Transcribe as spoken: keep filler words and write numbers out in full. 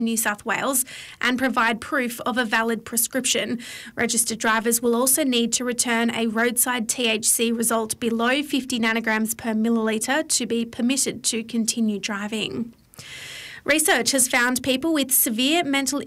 New South Wales, and provide proof of a valid prescription. Registered drivers will also need to return a roadside T H C result below fifty nanograms per millilitre to be permitted to continue driving. Research has found people with severe mental